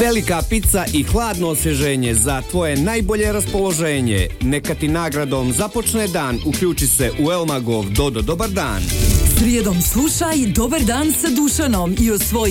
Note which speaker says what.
Speaker 1: Velika pizza i hladno osvježenje za tvoje najbolje raspoloženje. Neka ti nagradom započne dan, uključi se u Elmagov Dodo Dobar dan.
Speaker 2: Srijedom slušaj Dobar dan sa Dušanom i osvoji